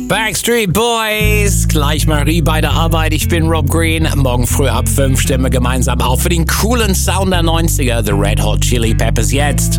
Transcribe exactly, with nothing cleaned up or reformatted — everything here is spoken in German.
Backstreet Boys, gleich Marie bei der Arbeit, ich bin Rob Green. Morgen früh ab fünf stimmen wir gemeinsam auf für den coolen Sound der neunziger, The Red Hot Chili Peppers jetzt.